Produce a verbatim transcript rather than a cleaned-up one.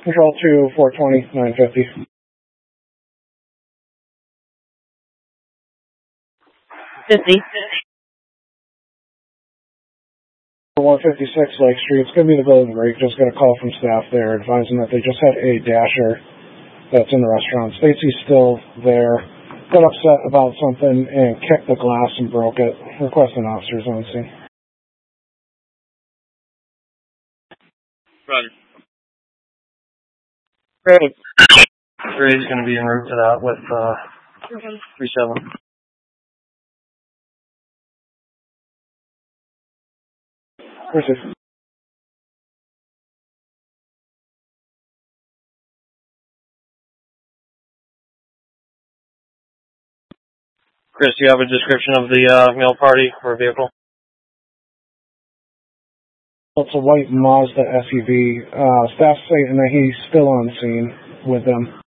Control two, four twenty, nine fifty. fifty. one fifty-six Lake Street. It's going to be the Golden Greek. Just got a call from staff there advising that they just had a dasher that's in the restaurant. Stacy's still there. Got upset about something and kicked the glass and broke it. Requesting officers on scene. Roger. Great. Gray's going to be en route to that with uh, three seven. Receive. Chris, do you have a description of the uh, meal party or vehicle? It's a white Mazda S U V. Uh, staff stating that he's still on scene with them.